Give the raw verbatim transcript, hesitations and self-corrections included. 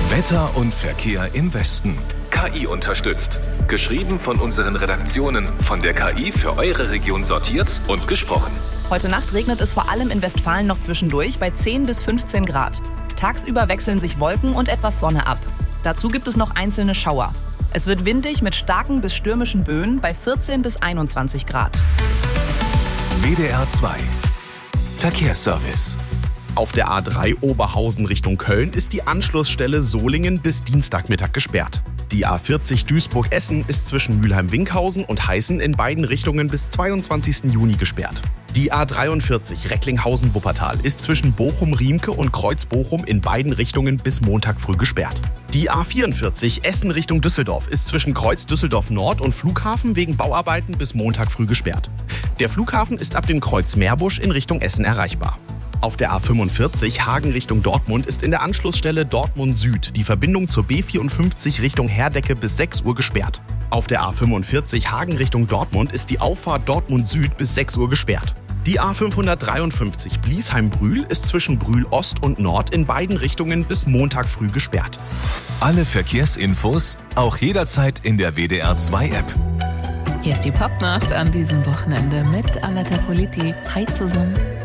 Wetter und Verkehr im Westen. K I unterstützt. Geschrieben von unseren Redaktionen, von der K I für eure Region sortiert und gesprochen. Heute Nacht regnet es vor allem in Westfalen noch zwischendurch bei zehn bis fünfzehn Grad. Tagsüber wechseln sich Wolken und etwas Sonne ab. Dazu gibt es noch einzelne Schauer. Es wird windig mit starken bis stürmischen Böen bei vierzehn bis einundzwanzig Grad. W D R zwei Verkehrsservice. Auf der A drei Oberhausen Richtung Köln ist die Anschlussstelle Solingen bis Dienstagmittag gesperrt. Die A vierzig Duisburg-Essen ist zwischen Mülheim-Winkhausen und Heißen in beiden Richtungen bis zweiundzwanzigsten Juni gesperrt. Die A dreiundvierzig Recklinghausen-Wuppertal ist zwischen Bochum-Riemke und Kreuz-Bochum in beiden Richtungen bis Montag früh gesperrt. Die A vierundvierzig Essen Richtung Düsseldorf ist zwischen Kreuz Düsseldorf Nord und Flughafen wegen Bauarbeiten bis Montag früh gesperrt. Der Flughafen ist ab dem Kreuz Meerbusch in Richtung Essen erreichbar. Auf der A fünfundvierzig Hagen Richtung Dortmund ist in der Anschlussstelle Dortmund Süd die Verbindung zur B vierundfünfzig Richtung Herdecke bis sechs Uhr gesperrt. Auf der A fünfundvierzig Hagen Richtung Dortmund ist die Auffahrt Dortmund Süd bis sechs Uhr gesperrt. Die A fünfhundertdreiundfünfzig Bliesheim-Brühl ist zwischen Brühl Ost und Nord in beiden Richtungen bis Montag früh gesperrt. Alle Verkehrsinfos auch jederzeit in der W D R zwei App. Hier ist die Popnacht an diesem Wochenende mit Aletta Politi. Hi zusammen.